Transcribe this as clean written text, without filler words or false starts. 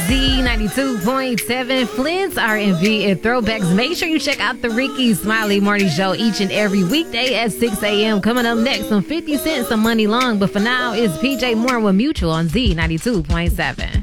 Z92.7, Flint's R&B and throwbacks. Make sure you check out the Ricky Smiley Morning Show each and every weekday at 6 a.m. Coming up next, some 50 Cent, some Money Long. But for now, it's PJ Moore with Mutual on Z92.7.